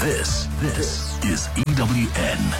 This is EWN.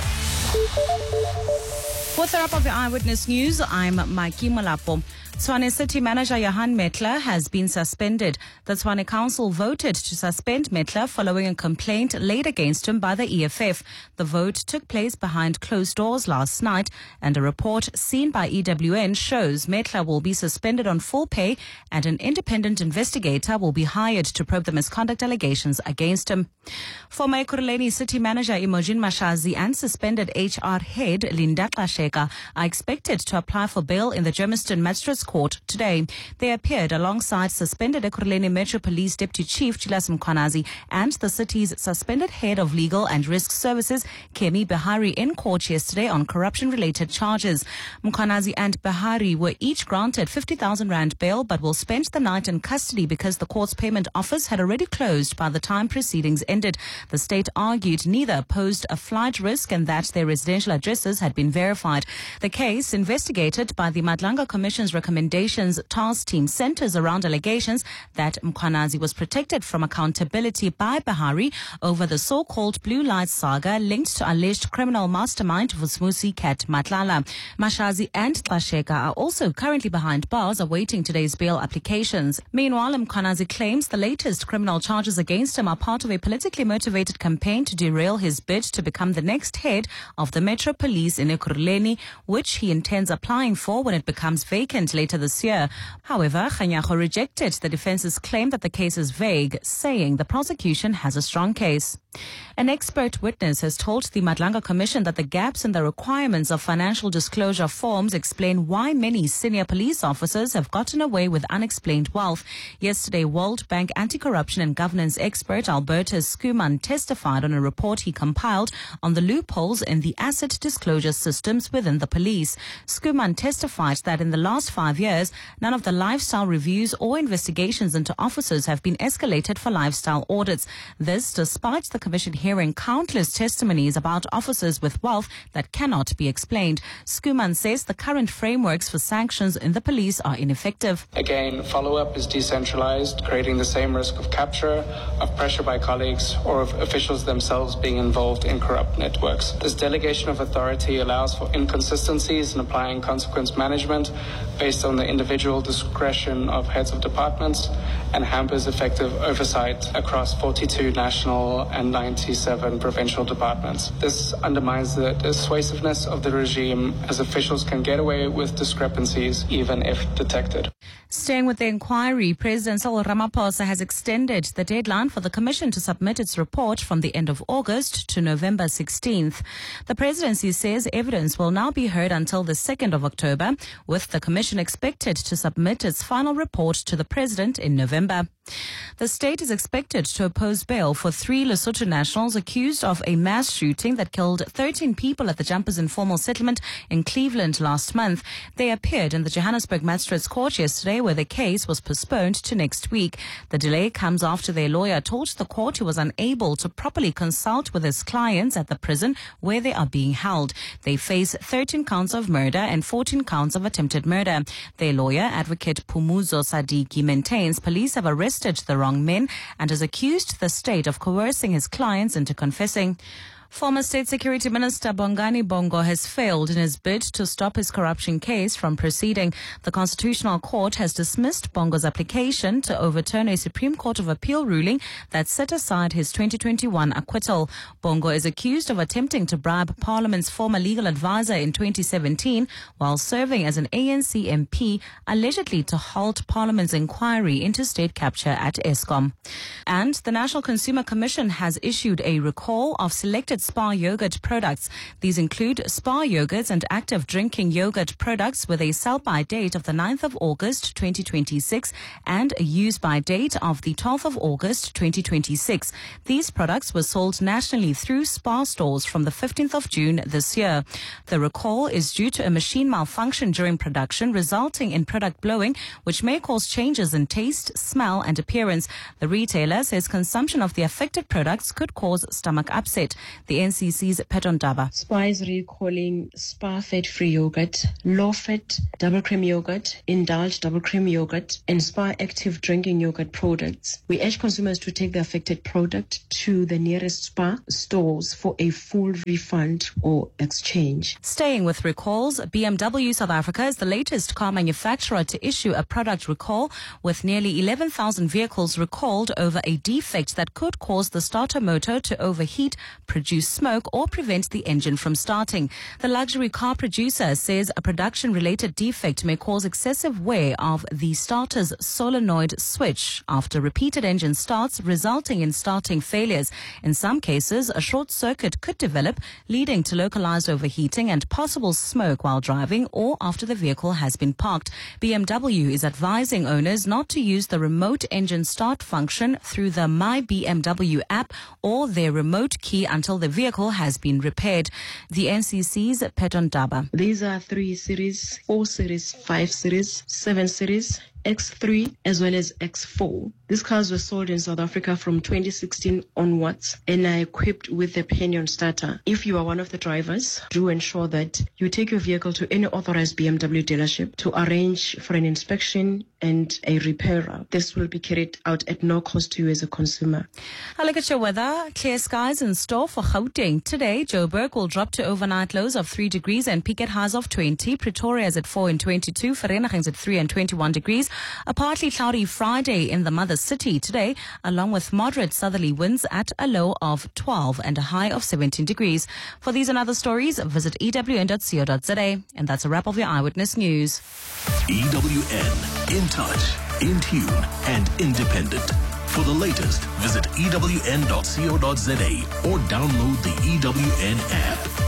With the wrap of your Eyewitness News, I'm Mikey Malapo. Tshwane City Manager Johan Metler has been suspended. The Tshwane Council voted to suspend Metler following a complaint laid against him by the EFF. The vote took place behind closed doors last night, and a report seen by EWN shows Metler will be suspended on full pay and an independent investigator will be hired to probe the misconduct allegations against him. Former Ekurhuleni City Manager Imogen Mashazi and suspended HR head Linda Xasheka are expected to apply for bail in the Germiston Magistrates Court today. They appeared alongside suspended Ekurhuleni Metro Police Deputy Chief Julius Mkhwanazi and the city's suspended head of legal and risk services Kemi Behari in court yesterday on corruption-related charges. Mkhwanazi and Behari were each granted 50,000 rand bail but will spend the night in custody because the court's payment office had already closed by the time proceedings ended. The state argued neither posed a flight risk and that their residential addresses had been verified. The case, investigated by the Madlanga Commission's Recommendations Task Team, centers around allegations that Mkhwanazi was protected from accountability by Behari over the so-called Blue Light saga linked to alleged criminal mastermind Vusmusi Kat Matlala. Mashazi and Xasheka are also currently behind bars awaiting today's bail applications. Meanwhile, Mkhwanazi claims the latest criminal charges against him are part of a politically motivated campaign to derail his bid to become the next head of the Metro Police in Ekurhuleni, which he intends applying for when it becomes vacant later this year. However, Kganyago rejected the defense's claim that the case is vague, saying the prosecution has a strong case. An expert witness has told the Madlanga Commission that the gaps in the requirements of financial disclosure forms explain why many senior police officers have gotten away with unexplained wealth. Yesterday, World Bank anti-corruption and governance expert Albertus Skuman testified on a report he compiled on the loopholes in the asset disclosure systems within the police. Skuman testified that in the last 5 years, none of the lifestyle reviews or investigations into officers have been escalated for lifestyle audits. This despite the Commission hearing countless testimonies about officers with wealth that cannot be explained. Skuman says the current frameworks for sanctions in the police are ineffective. Again, follow-up is decentralized, creating the same risk of capture, of pressure by colleagues, or of officials themselves being involved in corrupt networks. This delegation of authority allows for inconsistencies in applying consequence management based on the individual discretion of heads of departments and hampers effective oversight across 42 national and 97 provincial departments. This undermines the persuasiveness of the regime as officials can get away with discrepancies even if detected. Staying with the inquiry, President Cyril Ramaphosa has extended the deadline for the Commission to submit its report from the end of August to November 16th. The presidency says evidence will now be heard until the 2nd of October, with the Commission expected to submit its final report to the President in November. The state is expected to oppose bail for 3 Lesotho nationals accused of a mass shooting that killed 13 people at the Jumpers Informal Settlement in Cleveland last month. They appeared in the Johannesburg Magistrates Court yesterday, where the case was postponed to next week. The delay comes after their lawyer told the court he was unable to properly consult with his clients at the prison where they are being held. They face 13 counts of murder and 14 counts of attempted murder. Their lawyer, Advocate Phumuzo Sadiki, maintains police have arrested the wrong men and has accused the state of coercing his clients into confessing. Former State Security Minister Bongani Bongo has failed in his bid to stop his corruption case from proceeding. The Constitutional Court has dismissed Bongo's application to overturn a Supreme Court of Appeal ruling that set aside his 2021 acquittal. Bongo is accused of attempting to bribe Parliament's former legal advisor in 2017 while serving as an ANC MP, allegedly to halt Parliament's inquiry into state capture at Eskom. And the National Consumer Commission has issued a recall of selected Spar yogurt products. These include Spar yogurts and active drinking yogurt products with a sell-by date of the 9th of August 2026 and a use-by date of the 12th of August 2026. These products were sold nationally through Spar stores from the 15th of June this year. The recall is due to a machine malfunction during production, resulting in product blowing, which may cause changes in taste, smell, and appearance. The retailer says consumption of the affected products could cause stomach upset. The the NCC's Peton Daba. SPA is recalling SPA fat-free yogurt, low-fat double cream yogurt, Indulge double cream yogurt, and SPA active drinking yogurt products. We urge consumers to take the affected product to the nearest SPA stores for a full refund or exchange. Staying with recalls, BMW South Africa is the latest car manufacturer to issue a product recall, with nearly 11,000 vehicles recalled over a defect that could cause the starter motor to overheat, produce smoke, or prevent the engine from starting. The luxury car producer says a production-related defect may cause excessive wear of the starter's solenoid switch after repeated engine starts, resulting in starting failures. In some cases, a short circuit could develop, leading to localized overheating and possible smoke while driving or after the vehicle has been parked. BMW is advising owners not to use the remote engine start function through the My BMW app or their remote key until the vehicle has been repaired. The NCC's Peton Daba. These are 3 series, 4 series, 5 series, 7 series, X3 as well as X4. These cars were sold in South Africa from 2016 onwards and are equipped with a Pinion starter. If you are one of the drivers, do ensure that you take your vehicle to any authorized BMW dealership to arrange for an inspection and a repairer. This will be carried out at no cost to you as a consumer. A look at your weather. Clear skies in store for Gauteng. Today, Joburg will drop to overnight lows of 3 degrees and peak at highs of 20. Pretoria is at 4 and 22. Vereeniging is at 3 and 21 degrees. A partly cloudy Friday in the mother city today, along with moderate southerly winds at a low of 12 and a high of 17 degrees. For these and other stories, visit ewn.co.za. And that's a wrap of your Eyewitness News. EWN, in touch, in tune, and independent. For the latest, visit ewn.co.za or download the EWN app.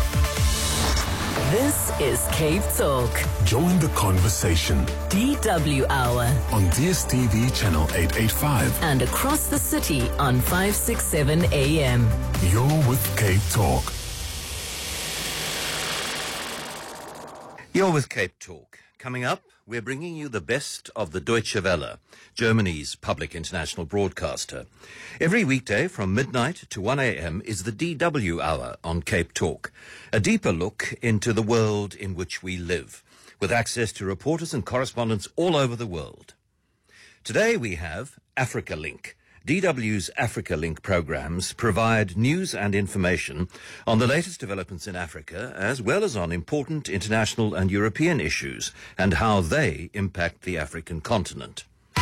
This is Cape Talk. Join the conversation DW Hour on DSTV channel 885 and across the city on 567 AM. You're with Cape Talk. You're with Cape Talk. Coming up, we're bringing you the best of the Deutsche Welle, Germany's public international broadcaster. Every weekday from midnight to 1 a.m. is the DW Hour on Cape Talk, a deeper look into the world in which we live, with access to reporters and correspondents all over the world. Today we have Africa Link. DW's Africa Link programs provide news and information on the latest developments in Africa, as well as on important international and European issues and how they impact the African continent.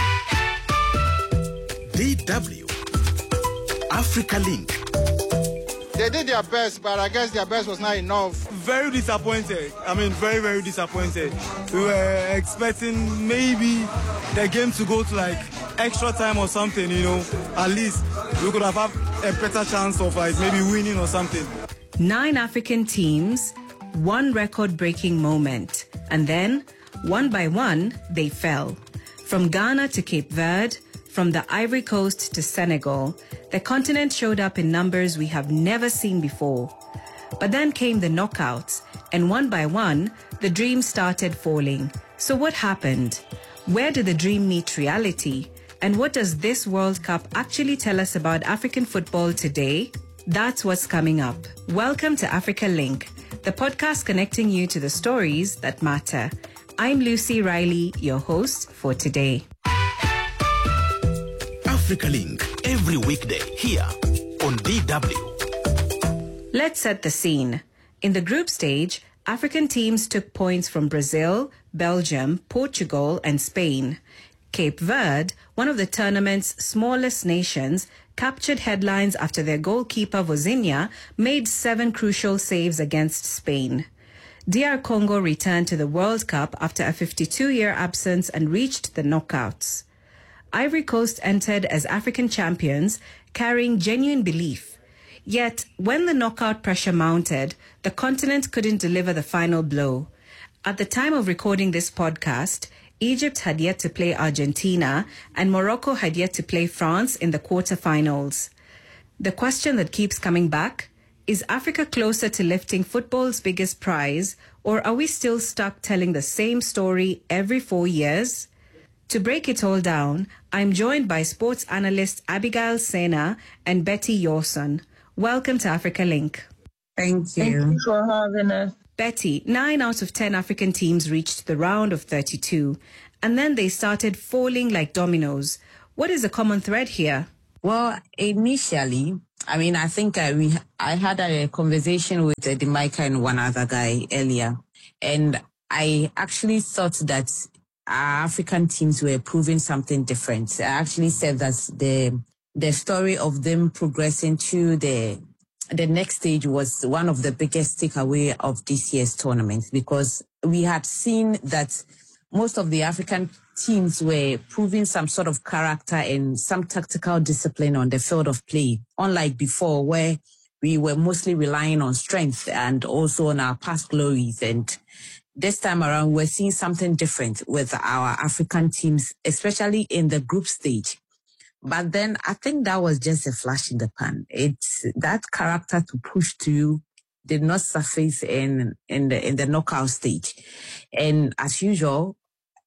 DW Africa Link. They did their best, but I guess their best was not enough. Very disappointed. Very, very disappointed. We were expecting maybe the game to go to like extra time or something, At least we could have had a better chance of maybe winning or something. 9 African teams, 1 record-breaking moment. And then, one by one, they fell. From Ghana to Cape Verde, from the Ivory Coast to Senegal, the continent showed up in numbers we have never seen before. But then came the knockouts, and one by one, the dream started falling. So what happened? Where did the dream meet reality? And what does this World Cup actually tell us about African football today? That's what's coming up. Welcome to Africa Link, the podcast connecting you to the stories that matter. I'm Lucy Riley, your host for today. Africa Link, every weekday here on DW. Let's set the scene. In the group stage, African teams took points from Brazil, Belgium, Portugal, and Spain. Cape Verde, one of the tournament's smallest nations, captured headlines after their goalkeeper Vozinha made 7 crucial saves against Spain. DR Congo returned to the World Cup after a 52-year absence and reached the knockouts. Ivory Coast entered as African champions, carrying genuine belief. Yet, when the knockout pressure mounted, the continent couldn't deliver the final blow. At the time of recording this podcast, Egypt had yet to play Argentina, and Morocco had yet to play France in the quarterfinals. The question that keeps coming back, is Africa closer to lifting football's biggest prize, or are we still stuck telling the same story every 4 years? To break it all down, I'm joined by sports analyst Abigail Sena and Betty Yawson. Welcome to Africa Link. Thank you. Thank you for having us. Betty, 9 out of 10 African teams reached the round of 32, and then they started falling like dominoes. What is the common thread here? Well, initially, I think I had a conversation with Demika and one other guy earlier, and I actually thought that our African teams were proving something different. I actually said that the story of them progressing to the next stage was one of the biggest takeaway of this year's tournament, because we had seen that most of the African teams were proving some sort of character and some tactical discipline on the field of play, unlike before where we were mostly relying on strength and also on our past glories. And this time around, we're seeing something different with our African teams, especially in the group stage. But then I think that was just a flash in the pan. It's that character to push through did not surface in the knockout stage. And as usual,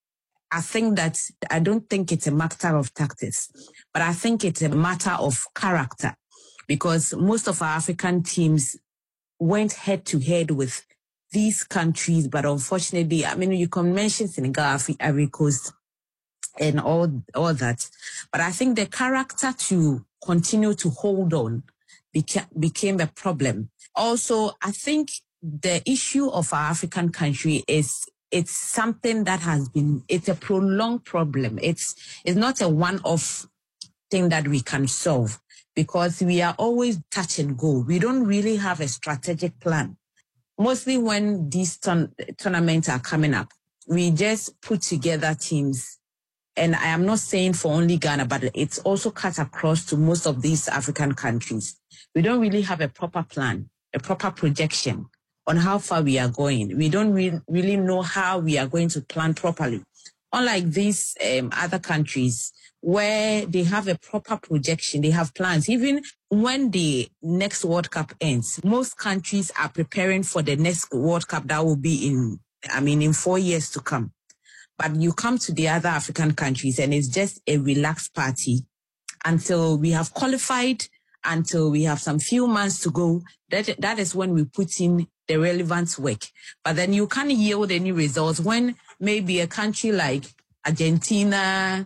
I don't think it's a matter of tactics, but I think it's a matter of character, because most of our African teams went head to head with these countries, but unfortunately, you can mention Senegal, Ivory Coast, and all that. But I think the character to continue to hold on became a problem. Also, I think the issue of our African country is it's something that it's a prolonged problem. It's not a one-off thing that we can solve, because we are always touch and go. We don't really have a strategic plan. Mostly when these tournaments are coming up, we just put together teams. And I am not saying for only Ghana, but it's also cut across to most of these African countries. We don't really have a proper plan, a proper projection on how far we are going. We don't really know how we are going to plan properly. Unlike these other countries where they have a proper projection, they have plans. Even when the next World Cup ends, most countries are preparing for the next World Cup that will be in 4 years to come. But you come to the other African countries and it's just a relaxed party until we have qualified, until we have some few months to go. That is when we put in the relevant work. But then you can't yield any results when maybe a country like Argentina,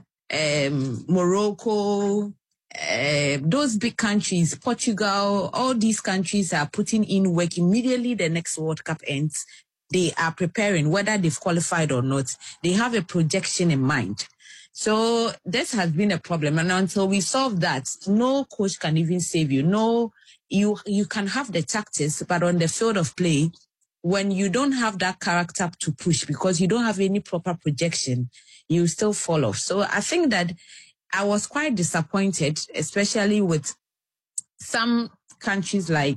Morocco, those big countries, Portugal, all these countries are putting in work immediately the next World Cup ends. They are preparing, whether they've qualified or not. They have a projection in mind. So this has been a problem. And until we solve that, no coach can even save you. No, you can have the tactics, but on the field of play, when you don't have that character to push because you don't have any proper projection, you still fall off. So I think that I was quite disappointed, especially with some countries like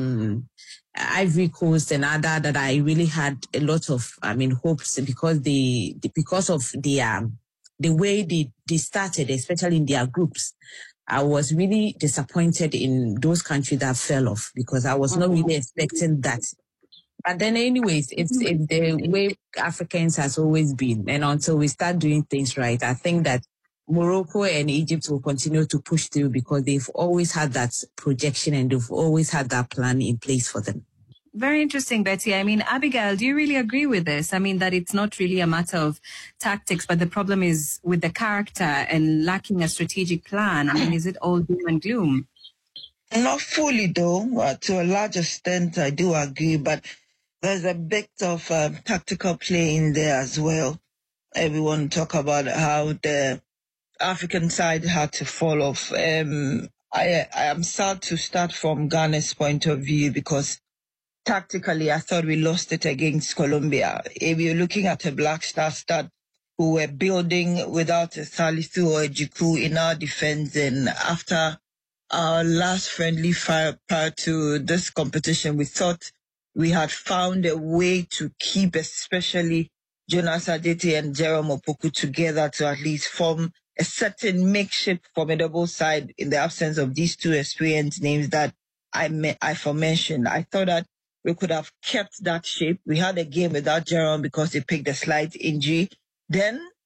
Ivory Coast and other that I really had a lot of hopes because of the way they started, especially in their groups. I was really disappointed in those countries that fell off because I was not really expecting that. But then anyways, it's the way Africans has always been. And until we start doing things right, I think that Morocco and Egypt will continue to push through because they've always had that projection and they've always had that plan in place for them. Very interesting, Betty. Abigail, do you really agree with this? That it's not really a matter of tactics, but the problem is with the character and lacking a strategic plan. Is it all doom and gloom? Not fully, though. To a large extent, I do agree, but there's a bit of tactical play in there as well. Everyone talk about how the African side had to fall off. I am sad to start from Ghana's point of view because tactically, I thought we lost it against Colombia. If you're looking at a Black Stars that who were building without a Salisu or a Jiku in our defense, and after our last friendly fire prior to this competition, we thought we had found a way to keep especially Jonas Adete and Jerome Opoku together to at least form a certain makeshift formidable side in the absence of these two experienced names that I mentioned. I thought that we could have kept that shape. We had a game without Jerome because he picked a slight injury. Then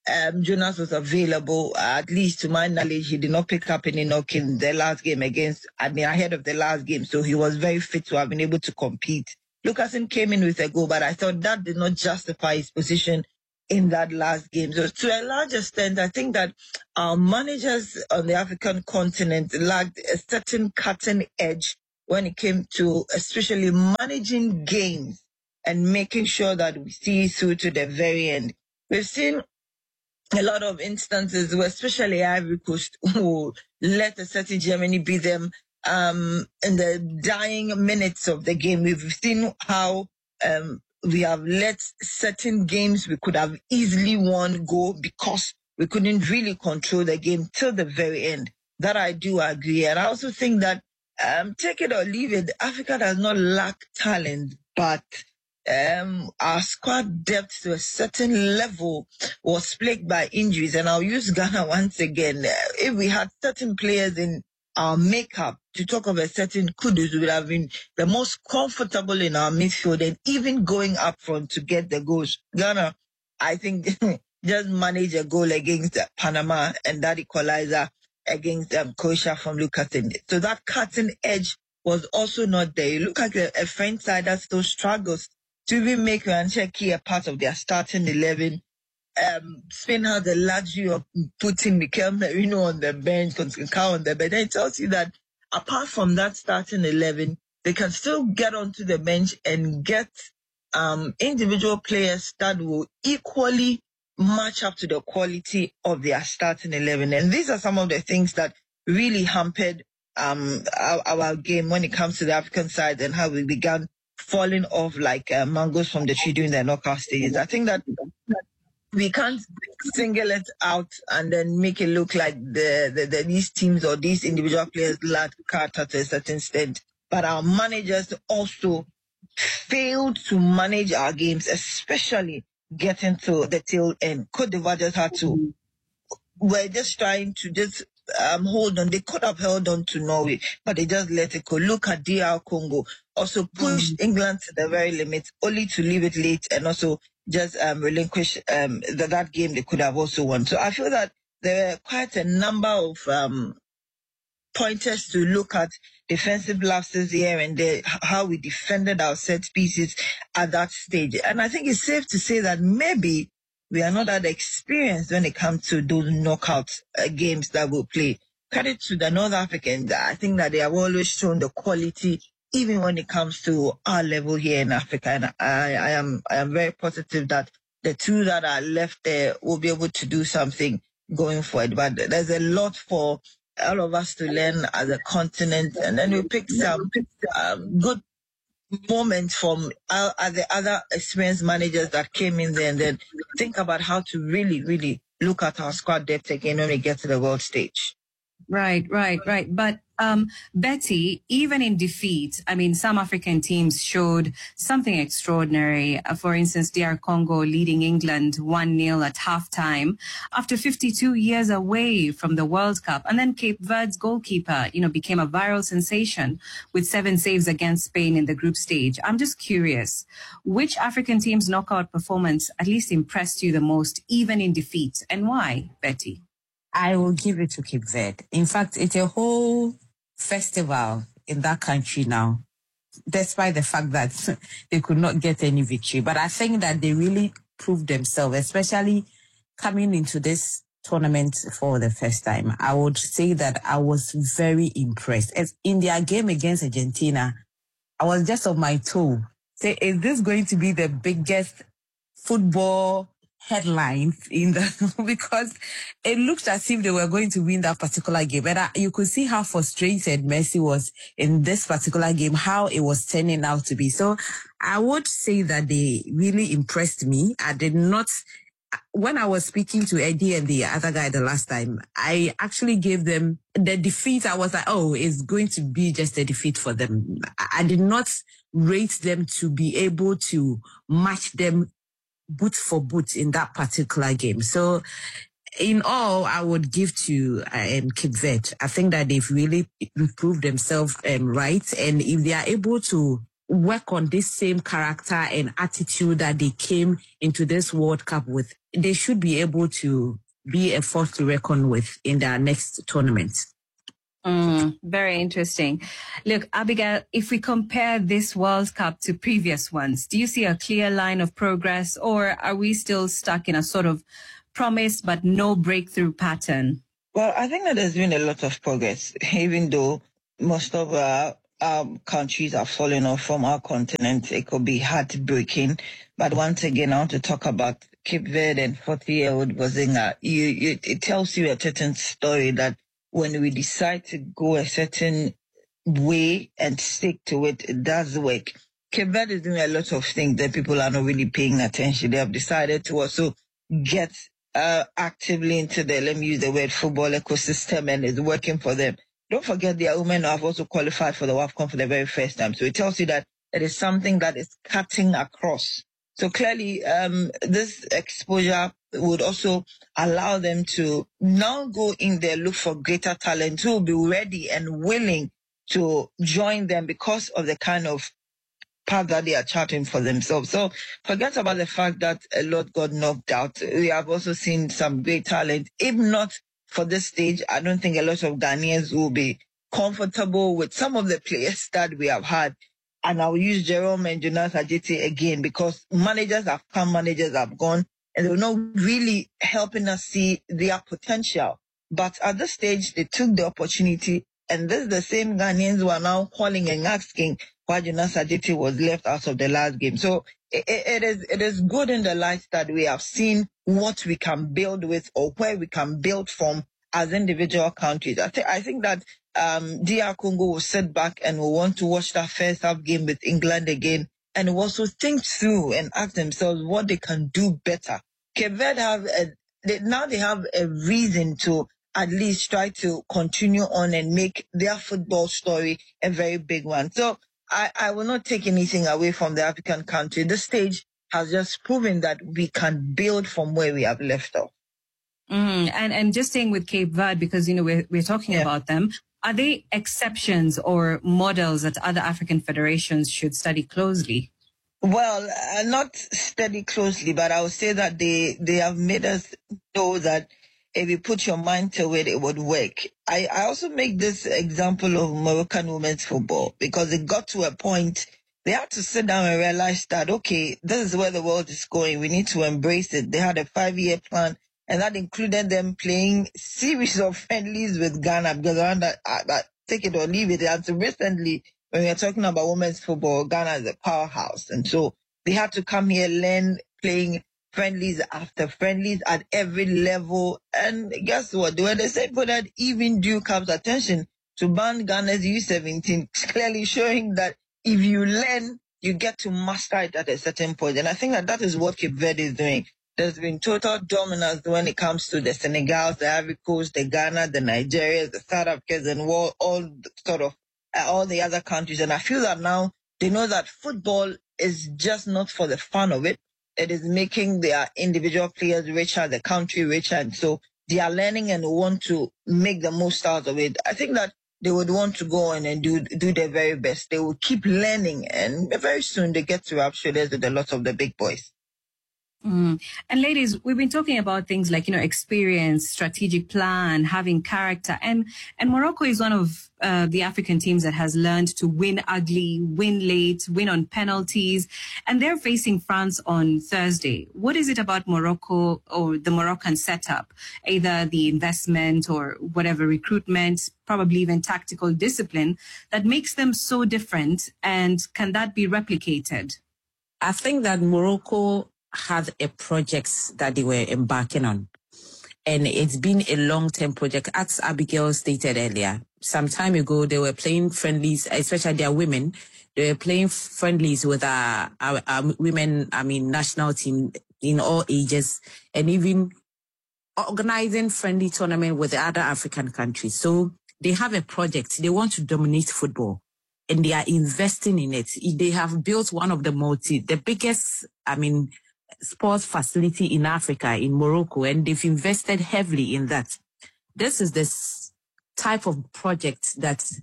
Jonas was available. At least to my knowledge, he did not pick up any knock in the last game ahead of the last game. So he was very fit to have been able to compete. Lucasen came in with a goal, but I thought that did not justify his position in that last game. So to a large extent, I think that our managers on the African continent lacked a certain cutting edge when it came to especially managing games and making sure that we see through to the very end. We've seen a lot of instances where especially Ivory Coast who let a certain Germany beat them in the dying minutes of the game. We've seen how we have let certain games we could have easily won go because we couldn't really control the game till the very end. That I do agree. And I also think that, take it or leave it, Africa does not lack talent, but our squad depth to a certain level was plagued by injuries. And I'll use Ghana once again. If we had certain players in our makeup, to talk of a certain Kudus, would have been the most comfortable in our midfield and even going up front to get the goals. Ghana, I think, just managed a goal against Panama and that equalizer against Croatia from Lucasen. So that cutting edge was also not there. You look at a French side that still struggles to even make Rancheki a part of their starting 11. Spain had the luxury of putting Mikel Merino on the bench, Conceição on the bench. It tells you that apart from that starting 11, they can still get onto the bench and get individual players that will equally match up to the quality of their starting 11. And these are some of the things that really hampered our game when it comes to the African side and how we began falling off like mangoes from the tree during the knockout stages. I think that we can't single it out and then make it look like these teams or these individual players lack character to a certain extent. But our managers also failed to manage our games, especially getting to the tail end. Cote d'Ivoire just had to, we're just trying to just hold on. They could have held on to Norway, but they just let it go. Look at DR Congo. Also pushed England to the very limit, only to leave it late and also just relinquish that game they could have also won. So I feel that there are quite a number of pointers to look at defensive lapses here and there, how we defended our set pieces at that stage. And I think it's safe to say that maybe we are not that experienced when it comes to those knockout games that we'll play. Credit to the North Africans. I think that they have always shown the quality, even when it comes to our level here in Africa. And I am very positive that the two that are left there will be able to do something going forward. But there's a lot for all of us to learn as a continent. And then we pick some good moments from the other experienced managers that came in there and then think about how to really, really look at our squad depth again when we get to the world stage. Right. But Betty, even in defeat, I mean, some African teams showed something extraordinary. For instance, DR Congo leading England 1-0 at halftime after 52 years away from the World Cup. And then Cape Verde's goalkeeper, became a viral sensation with 7 saves against Spain in the group stage. I'm just curious, which African team's knockout performance at least impressed you the most, even in defeat, and why, Betty? I will give it to Cape Verde. In fact, it's a whole festival in that country now, despite the fact that they could not get any victory. But I think that they really proved themselves, especially coming into this tournament for the first time. I would say that I was very impressed. As in their game against Argentina, I was just on my toe. Say, is this going to be the biggest football headlines because it looked as if they were going to win that particular game. And you could see how frustrated Messi was in this particular game, how it was turning out to be. So I would say that they really impressed me. I did not, when I was speaking to Eddie and the other guy the last time, I actually gave them the defeat. I was like, oh, it's going to be just a defeat for them. I did not rate them to be able to match them boot for boot in that particular game. So in all, I would give to Cape Verde. I think that they've really proved themselves right. And if they are able to work on this same character and attitude that they came into this World Cup with, they should be able to be a force to reckon with in their next tournament. Very interesting. Look, Abigail, if we compare this World Cup to previous ones, do you see a clear line of progress, or are we still stuck in a sort of promise but no breakthrough pattern? Well, I think that there's been a lot of progress, even though most of our countries are falling off from our continent. It could be heartbreaking. But once again, I want to talk about Cape Verde and 40-year-old Bozinga. It tells you a certain story that when we decide to go a certain way and stick to it, it does work. Cape Verde is doing a lot of things that people are not really paying attention. They have decided to also get actively into the, let me use the word, football ecosystem, and it's working for them. Don't forget their women have also qualified for the WAFCON for the very first time. So it tells you that it is something that is cutting across. So clearly, this exposure would also allow them to now go in there, look for greater talent who will be ready and willing to join them because of the kind of path that they are charting for themselves. So forget about the fact that a lot got knocked out. We have also seen some great talent. If not for this stage, I don't think a lot of Ghanaians will be comfortable with some of the players that we have had. And I'll use Jerome and Jonas Adjetey again, because managers have come, managers have gone, and they're not really helping us see their potential. But at this stage, they took the opportunity, and this is the same Ghanaians who are now calling and asking why Jonas Adjetey was left out of the last game. So it is good in the light that we have seen what we can build with, or where we can build from as individual countries. I think that DR Congo will sit back and will want to watch that first half game with England again, and will also think through and ask themselves what they can do better. Cape Verde they have a reason to at least try to continue on and make their football story a very big one. So I will not take anything away from the African country. This stage has just proven that we can build from where we have left off. And just staying with Cape Verde, because, we're talking about them, are they exceptions or models that other African federations should study closely? Well, not study closely, but I would say that they have made us know that if you put your mind to it, it would work. I also make this example of Moroccan women's football, because it got to a point they had to sit down and realize that, okay, this is where the world is going. We need to embrace it. They had a 5-year plan, and that included them playing series of friendlies with Ghana, because I take it or leave it. And so recently, when we are talking about women's football, Ghana is a powerhouse. And so they had to come here, learn playing friendlies after friendlies at every level. And guess what? They were the same people that even drew CAF's attention to ban Ghana's U17, clearly showing that if you learn, you get to master it at a certain point. And I think that is what Cape Verde is doing. There's been total dominance when it comes to the Senegals, the Ivory Coast, the Ghana, the Nigerians, the South Africans, and all the other countries. And I feel that now they know that football is just not for the fun of it. It is making their individual players richer, the country richer. And so they are learning and want to make the most out of it. I think that they would want to go on and do their very best. They will keep learning, and very soon they get to rub shoulders with a lot of the big boys. And ladies, we've been talking about things like, experience, strategic plan, having character. And Morocco is one of the African teams that has learned to win ugly, win late, win on penalties. And they're facing France on Thursday. What is it about Morocco or the Moroccan setup, either the investment or whatever, recruitment, probably even tactical discipline, that makes them so different? And can that be replicated? I think that Morocco had a project that they were embarking on. And it's been a long-term project. As Abigail stated earlier, some time ago, they were playing friendlies, especially their women. They were playing friendlies with our women, national team in all ages, and even organizing friendly tournament with the other African countries. So they have a project. They want to dominate football, and they are investing in it. They have built one of the biggest, sports facility in Africa, in Morocco, and they've invested heavily in that. This is this type of project that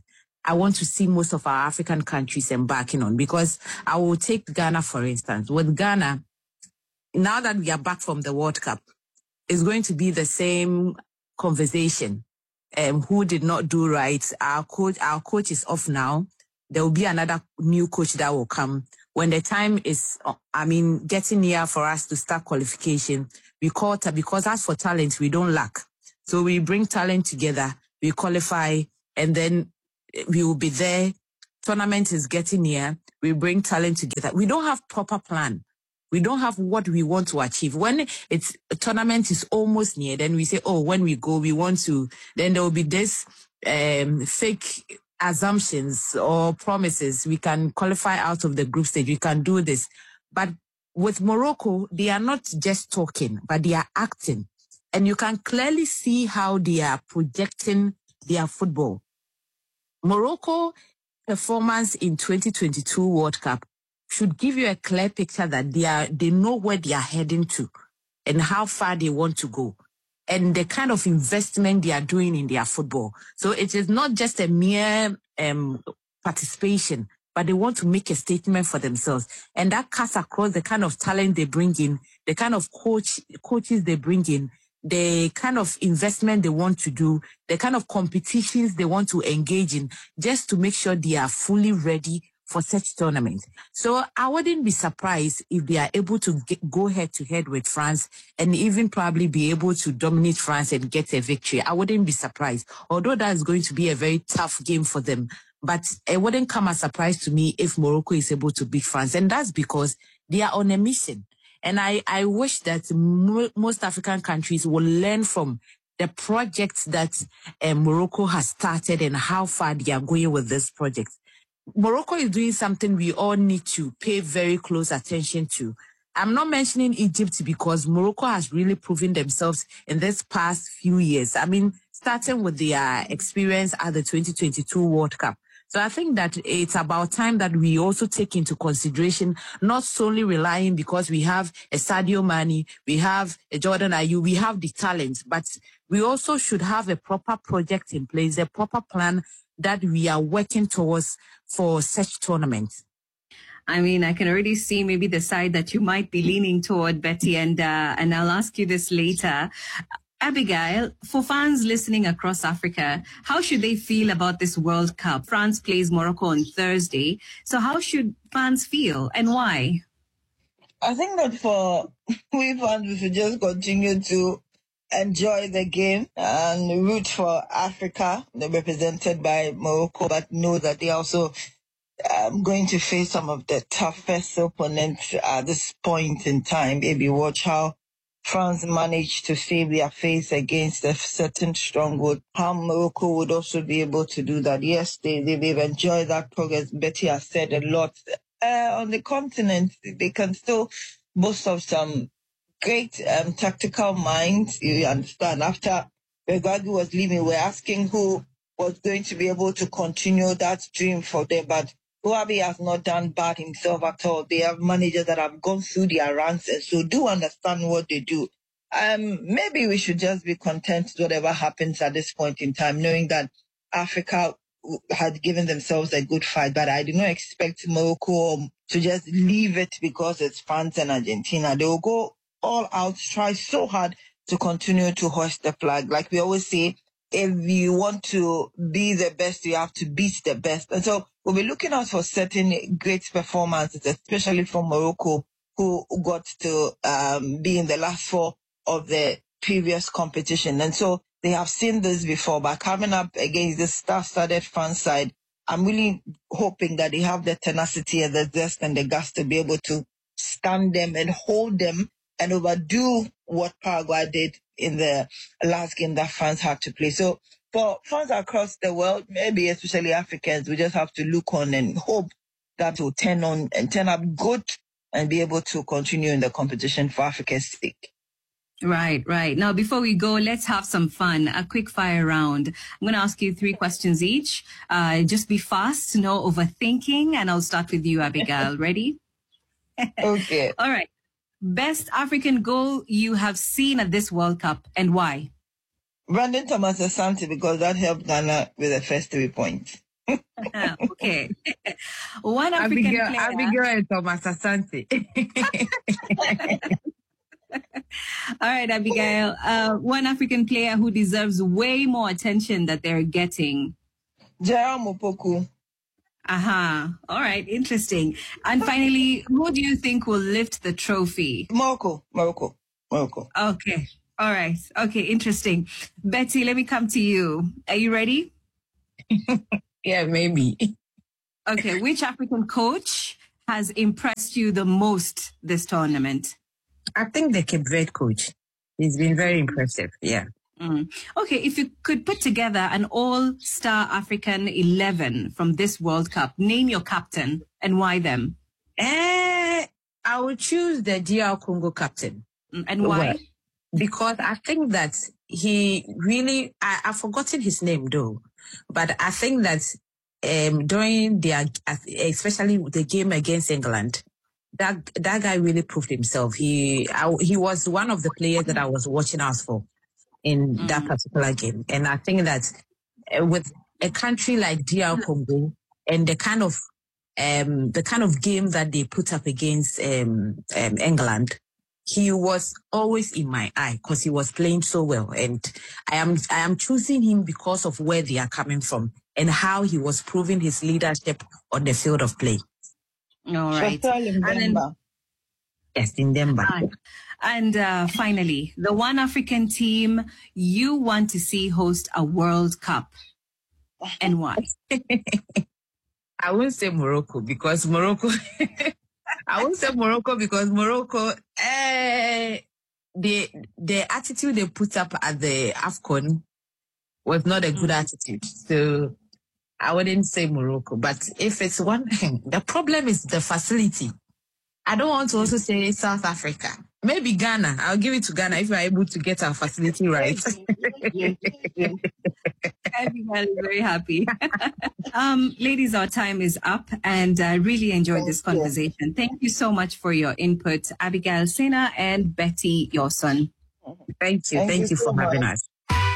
I want to see most of our African countries embarking on. Because I will take Ghana, for instance. With Ghana, now that we are back from the World Cup, it's going to be the same conversation. Who did not do right? Our coach is off now. There will be another new coach that will come. When the time is, getting near for us to start qualification, we call it, because as for talent, we don't lack. So we bring talent together, we qualify, and then we will be there. Tournament is getting near. We bring talent together. We don't have proper plan. We don't have what we want to achieve. When it's a tournament is almost near, then we say, oh, when we go, we want to, then there will be this fake assumptions or promises. We can qualify out of the group stage. We can do this. But with Morocco, they are not just talking, but they are acting. And you can clearly see how they are projecting their football. Morocco performance in 2022 World Cup should give you a clear picture that they know where they are heading to and how far they want to go and the kind of investment they are doing in their football. So it is not just a mere participation, but they want to make a statement for themselves. And that cuts across the kind of talent they bring in, the kind of coaches they bring in, the kind of investment they want to do, the kind of competitions they want to engage in, just to make sure they are fully ready for such tournaments. So I wouldn't be surprised if they are able to go head-to-head with France and even probably be able to dominate France and get a victory. I wouldn't be surprised, although that is going to be a very tough game for them. But it wouldn't come as a surprise to me if Morocco is able to beat France. And that's because they are on a mission. And I wish that most African countries will learn from the projects that Morocco has started and how far they are going with this project. Morocco is doing something we all need to pay very close attention to. I'm not mentioning Egypt because Morocco has really proven themselves in this past few years. Starting with their experience at the 2022 World Cup. So I think that it's about time that we also take into consideration, not solely relying because we have a Sadio Mane, we have a Jordan Ayew, we have the talent, but we also should have a proper project in place, a proper plan that we are working towards for such tournaments. I can already see maybe the side that you might be leaning toward, Betty, and I'll ask you this later. Abigail, for fans listening across Africa, how should they feel about this World Cup? France plays Morocco on Thursday. So how should fans feel and why? I think that for we fans, we should just continue to enjoy the game and root for Africa, represented by Morocco, but know that they also going to face some of the toughest opponents at this point in time. Maybe watch how France managed to save their face against a certain stronghold. How Morocco would also be able to do that. Yes, they've enjoyed that progress. Betty has said a lot. On the continent, they can still boast of some great tactical minds. You understand, after Regragui was leaving, we're asking who was going to be able to continue that dream for them. But Ouabi has not done bad himself at all. They have managers that have gone through their ranks and so do understand what they do. Maybe we should just be content with whatever happens at this point in time, knowing that Africa had given themselves a good fight. But I do not expect Morocco to just leave it because it's France and Argentina. They will go all out, try so hard to continue to hoist the flag. Like we always say, if you want to be the best, you have to beat the best. And so we'll be looking out for certain great performances, especially from Morocco, who got to be in the last four of the previous competition. And so they have seen this before, but coming up against the star-studded France side, I'm really hoping that they have the tenacity and the zest and the guts to be able to stand them and hold them and overdo what Paraguay did in the last game that France had to play. So for fans across the world, maybe especially Africans, we just have to look on and hope that will turn on and turn up good and be able to continue in the competition for Africa's sake. Right. Now, before we go, let's have some fun. A quick fire round. I'm going to ask you 3 questions each. Just be fast, no overthinking. And I'll start with you, Abigail. Ready? Okay. All right. Best African goal you have seen at this World Cup and why? Brandon Thomas Asante, because that helped Ghana with the first 3 points. Okay. One African player. Abigail and Thomas Asante. All right, Abigail. One African player who deserves way more attention that they're getting. Jerome Opoku. All right, interesting. And finally, who do you think will lift the trophy? Morocco. Okay. All right. Okay, interesting. Betty, let me come to you. Are you ready? Yeah, maybe. Okay, which African coach has impressed you the most this tournament? I think the Cape Verde coach. He's been very impressive. Yeah. Okay, if you could put together an all-star African 11 from this World Cup, name your captain and why them? I would choose the DR Congo captain. And why? Well, because I think that he really, I've forgotten his name though, but I think that during their, especially the game against England, that guy really proved himself. He was one of the players that I was watching out for in that particular game. And I think that with a country like DR Congo and the kind of game that they put up against England, he was always in my eye because he was playing so well. And I am choosing him because of where they are coming from and how he was proving his leadership on the field of play. All right. Yes, in Denver. And finally, the one African team you want to see host a World Cup. And why? I won't say Morocco because Morocco... the attitude they put up at the AFCON was not a good attitude. So I wouldn't say Morocco. But if it's one thing, the problem is the facility. I don't want to also say South Africa. Maybe Ghana. I'll give it to Ghana if we're able to get our facility right. Everyone is very happy. Ladies, our time is up, and I really enjoyed this conversation. Thank you so much for your input, Abigail Sena and Betty Yorson. Thank you. Thank you for having us.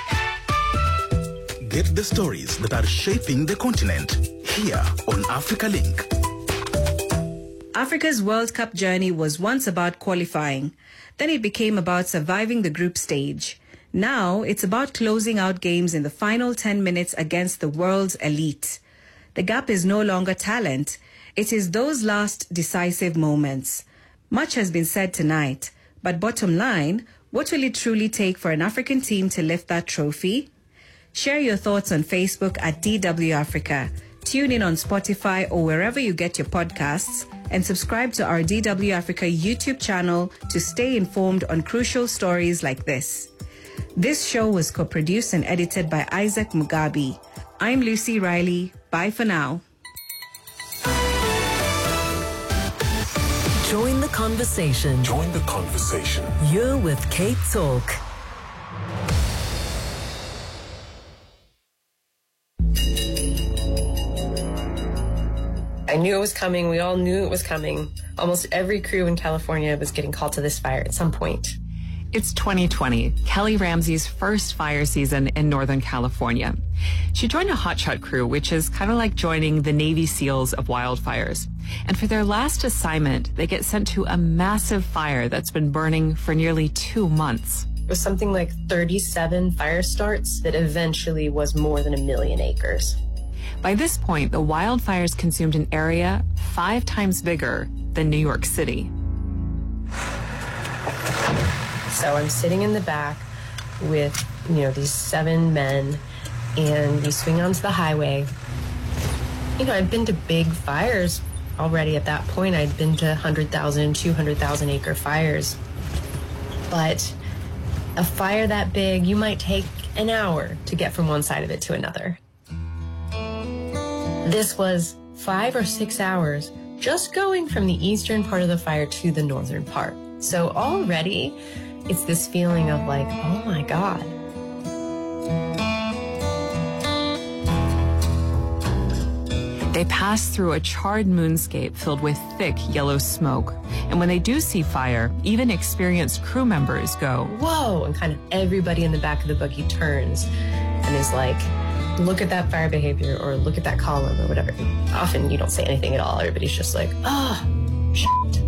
Get the stories that are shaping the continent here on Africa Link. Africa's World Cup journey was once about qualifying. Then it became about surviving the group stage. Now it's about closing out games in the final 10 minutes against the world's elite. The gap is no longer talent. It is those last decisive moments. Much has been said tonight, but bottom line, what will it truly take for an African team to lift that trophy? Share your thoughts on Facebook at DW Africa. Tune in on Spotify or wherever you get your podcasts, and subscribe to our DW Africa YouTube channel to stay informed on crucial stories like this. This show was co-produced and edited by Isaac Mugabi. I'm Lucy Riley. Bye for now. Join the conversation. Join the conversation. You're with Kate Talk. I knew it was coming. We all knew it was coming. Almost every crew in California was getting called to this fire at some point. It's 2020, Kelly Ramsey's first fire season in Northern California. She joined a hotshot crew, which is kind of like joining the Navy SEALs of wildfires. And for their last assignment, they get sent to a massive fire that's been burning for nearly 2 months. It was something like 37 fire starts that eventually was more than 1 million acres. By this point, the wildfires consumed an area 5 times bigger than New York City. So I'm sitting in the back with, these 7 men, and we swing onto the highway. I'd been to big fires already at that point. I'd been to 100,000, 200,000 acre fires. But a fire that big, you might take an hour to get from one side of it to another. This was 5 or 6 hours just going from the eastern part of the fire to the northern part. So already it's this feeling of like, oh my God. They pass through a charred moonscape filled with thick yellow smoke. And when they do see fire, even experienced crew members go, whoa, and kind of everybody in the back of the buggy turns and is like, look at that fire behavior or look at that column or whatever. Often you don't say anything at all. Everybody's just like, shit.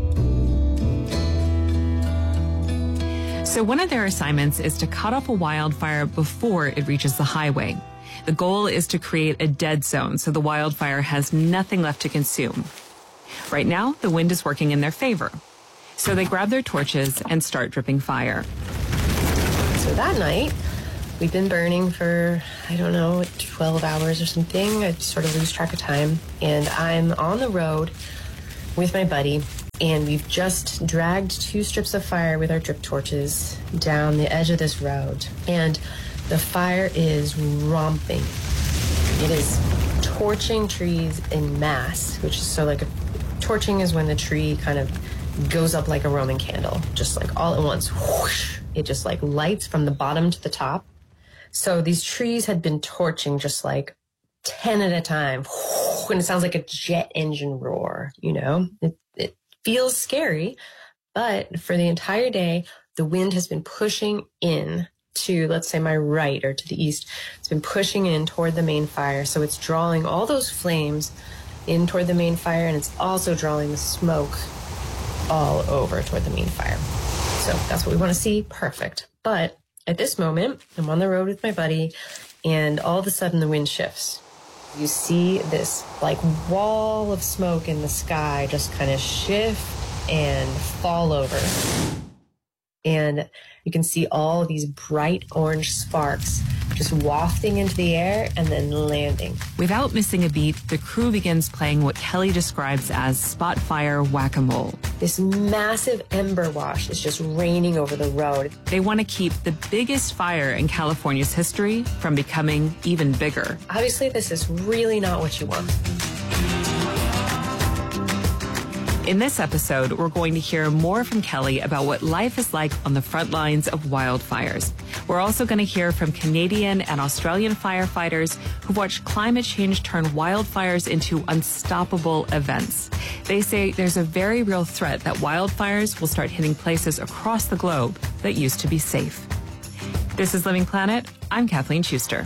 So one of their assignments is to cut off a wildfire before it reaches the highway. The goal is to create a dead zone so the wildfire has nothing left to consume. Right now, the wind is working in their favor. So they grab their torches and start dripping fire. So that night, we've been burning for, 12 hours or something. I sort of lose track of time. And I'm on the road with my buddy, and we've just dragged 2 strips of fire with our drip torches down the edge of this road. And the fire is romping. It is torching trees in mass, which is torching is when the tree kind of goes up like a Roman candle, just like all at once. Whoosh, it just like lights from the bottom to the top. So these trees had been torching just like 10 at a time. Whoosh, and it sounds like a jet engine roar, It feels scary, but for the entire day, the wind has been pushing in to, let's say, my right or to the east. It's been pushing in toward the main fire. So it's drawing all those flames in toward the main fire, and it's also drawing the smoke all over toward the main fire. So that's what we want to see. Perfect. But at this moment, I'm on the road with my buddy, and all of a sudden the wind shifts. You see this like wall of smoke in the sky just kind of shift and fall over. And you can see all these bright orange sparks just wafting into the air and then landing. Without missing a beat, the crew begins playing what Kelly describes as spot fire whack-a-mole. This massive ember wash is just raining over the road. They want to keep the biggest fire in California's history from becoming even bigger. Obviously, this is really not what you want. In this episode, we're going to hear more from Kelly about what life is like on the front lines of wildfires. We're also going to hear from Canadian and Australian firefighters who've watched climate change turn wildfires into unstoppable events. They say there's a very real threat that wildfires will start hitting places across the globe that used to be safe. This is Living Planet. I'm Kathleen Schuster.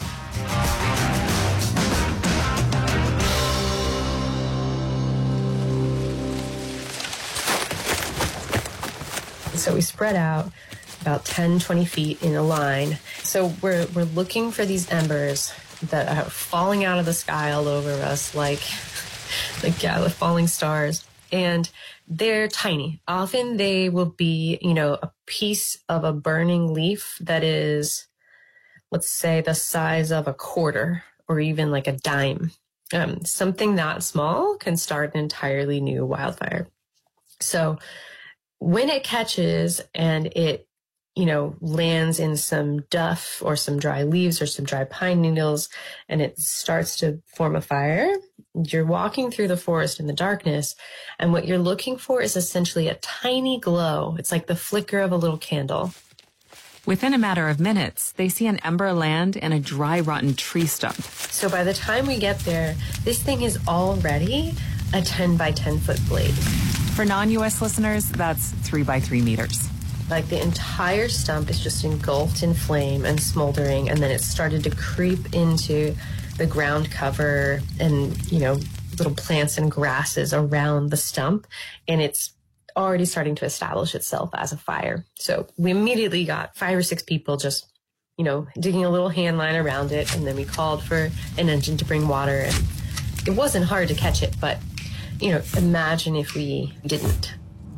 So we spread out about 10, 20 feet in a line. So we're looking for these embers that are falling out of the sky all over us like the falling stars. And they're tiny. Often they will be, a piece of a burning leaf that is, let's say, the size of a quarter or even like a dime. Something that small can start an entirely new wildfire. So when it catches and it, lands in some duff or some dry leaves or some dry pine needles and it starts to form a fire, you're walking through the forest in the darkness, and what you're looking for is essentially a tiny glow. It's like the flicker of a little candle. Within a matter of minutes, they see an ember land in a dry, rotten tree stump. So by the time we get there, this thing is already a 10 by 10 foot blade. For non-U.S. listeners, that's 3 by 3 meters. Like the entire stump is just engulfed in flame and smoldering, and then it started to creep into the ground cover and, little plants and grasses around the stump, and it's already starting to establish itself as a fire. So we immediately got 5 or 6 people just, digging a little hand line around it, and then we called for an engine to bring water, and it wasn't hard to catch it, but imagine if we didn't.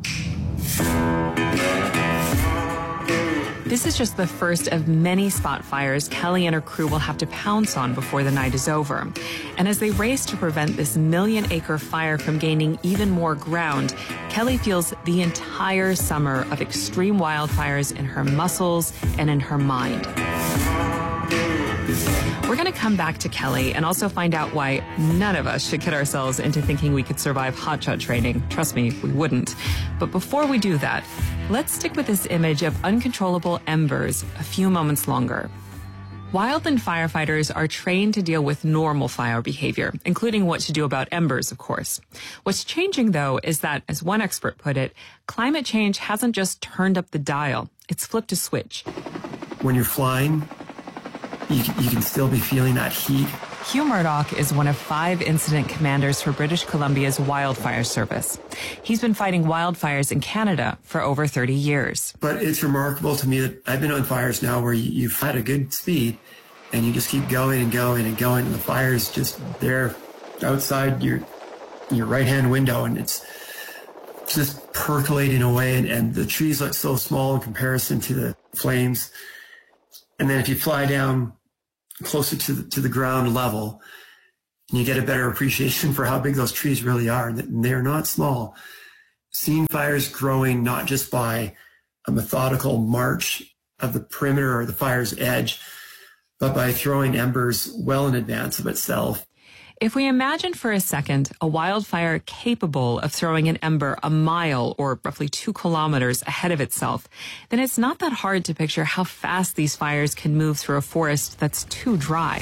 This is just the first of many spot fires Kelly and her crew will have to pounce on before the night is over. And as they race to prevent this million-acre fire from gaining even more ground, Kelly feels the entire summer of extreme wildfires in her muscles and in her mind. We're going to come back to Kelly and also find out why none of us should kid ourselves into thinking we could survive hotshot training. Trust me, we wouldn't. But before we do that, let's stick with this image of uncontrollable embers a few moments longer. Wildland firefighters are trained to deal with normal fire behavior, including what to do about embers, of course. What's changing, though, is that, as one expert put it, climate change hasn't just turned up the dial, it's flipped a switch. When you're flying, you can still be feeling that heat. Hugh Murdoch is one of 5 incident commanders for British Columbia's Wildfire Service. He's been fighting wildfires in Canada for over 30 years. But it's remarkable to me that I've been on fires now where you've had a good speed and you just keep going and going and going, and the fire's just there outside your right-hand window, and it's just percolating away, and the trees look so small in comparison to the flames. And then if you fly down closer to the ground level, and you get a better appreciation for how big those trees really are, and they're not small. Seeing fires growing not just by a methodical march of the perimeter or the fire's edge, but by throwing embers well in advance of itself. If we imagine for a second a wildfire capable of throwing an ember a mile or roughly 2 kilometers ahead of itself, then it's not that hard to picture how fast these fires can move through a forest that's too dry.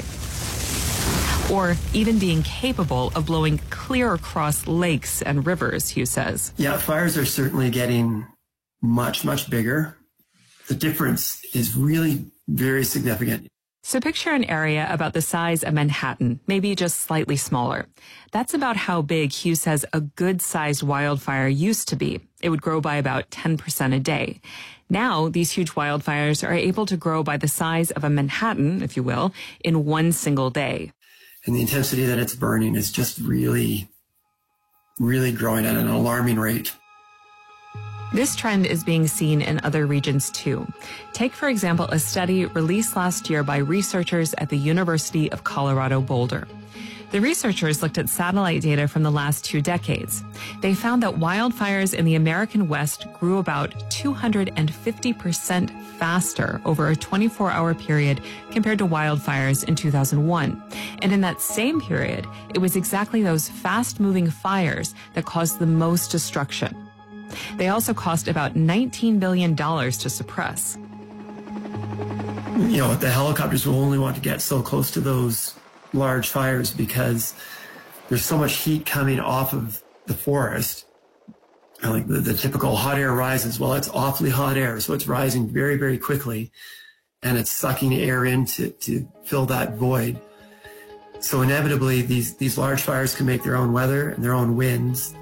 Or even being capable of blowing clear across lakes and rivers, Hugh says. Yeah, fires are certainly getting much, much bigger. The difference is really very significant. So picture an area about the size of Manhattan, maybe just slightly smaller. That's about how big Hugh says a good-sized wildfire used to be. It would grow by about 10% a day. Now, these huge wildfires are able to grow by the size of a Manhattan, if you will, in one single day. And the intensity that it's burning is just really, really growing at an alarming rate. This trend is being seen in other regions too. Take, for example, a study released last year by researchers at the University of Colorado Boulder. The researchers looked at satellite data from the last 2 decades. They found that wildfires in the American West grew about 250% faster over a 24-hour period compared to wildfires in 2001. And in that same period, it was exactly those fast-moving fires that caused the most destruction. They also cost about $19 billion to suppress. You know, the helicopters will only want to get so close to those large fires because there's so much heat coming off of the forest. Like the typical hot air rises. Well, it's awfully hot air, so it's rising very, very quickly, and it's sucking air in to fill that void. So inevitably, these large fires can make their own weather and their own winds.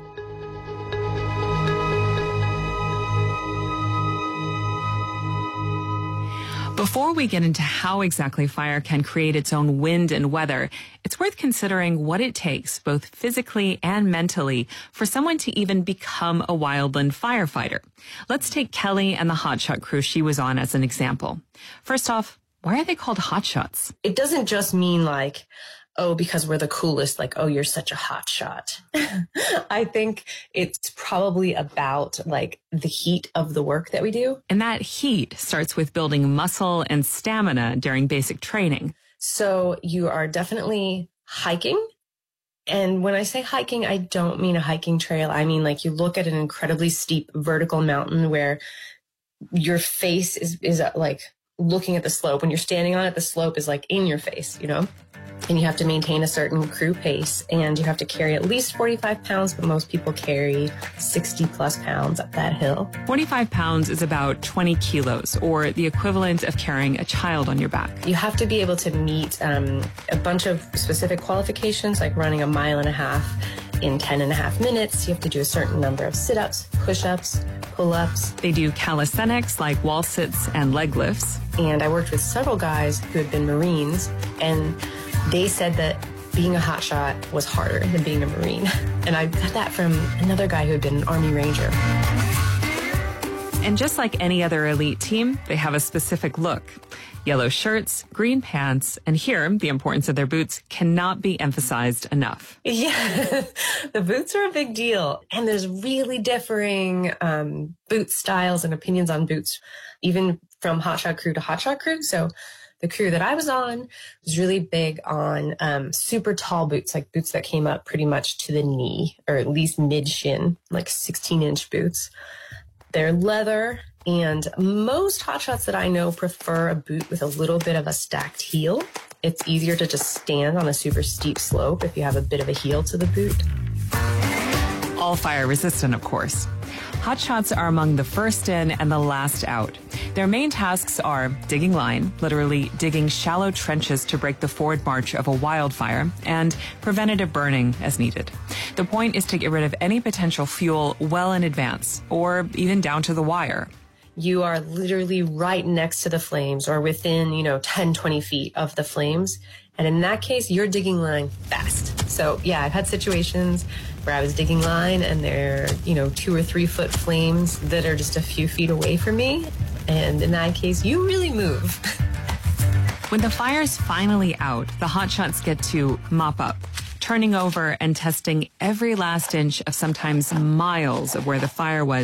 Before we get into how exactly fire can create its own wind and weather, it's worth considering what it takes, both physically and mentally, for someone to even become a wildland firefighter. Let's take Kelly and the hotshot crew she was on as an example. First off, why are they called hotshots? It doesn't just mean like, oh, because we're the coolest, like, oh, you're such a hot shot. I think it's probably about like the heat of the work that we do. And that heat starts with building muscle and stamina during basic training. So you are definitely hiking. And when I say hiking, I don't mean a hiking trail. I mean, like, you look at an incredibly steep vertical mountain where your face is like looking at the slope. When you're standing on it, the slope is like in your face, you know? And you have to maintain a certain crew pace, and you have to carry at least 45 pounds, but most people carry 60 plus pounds up that hill. 45 pounds is about 20 kilos, or the equivalent of carrying a child on your back. You have to be able to meet a bunch of specific qualifications, like running a 1.5 miles in 10.5 minutes. You have to do a certain number of sit-ups, push-ups, pull-ups. They do calisthenics like wall sits and leg lifts. And I worked with several guys who had been Marines, and they said that being a hotshot was harder than being a Marine. And I got that from another guy who had been an Army Ranger. And just like any other elite team, they have a specific look. Yellow shirts, green pants, and here, the importance of their boots cannot be emphasized enough. Yeah, the boots are a big deal. And there's really differing boot styles and opinions on boots, even from hotshot crew to hotshot crew. So the crew that I was on was really big on super tall boots, like boots that came up pretty much to the knee, or at least mid-shin, like 16-inch boots. They're leather, and most hotshots that I know prefer a boot with a little bit of a stacked heel. It's easier to just stand on a super steep slope if you have a bit of a heel to the boot. All fire resistant, of course. Hotshots are among the first in and the last out. Their main tasks are digging line, literally digging shallow trenches to break the forward march of a wildfire, and preventative burning as needed. The point is to get rid of any potential fuel well in advance, or even down to the wire. You are literally right next to the flames or within, 10, 20 feet of the flames. And in that case, you're digging line fast. So yeah, I've had situations where I was digging line and there are, 2 or 3 foot flames that are just a few feet away from me. And in that case, you really move. When the fire's finally out, the hotshots get to mop up, turning over and testing every last inch of sometimes miles of where the fire was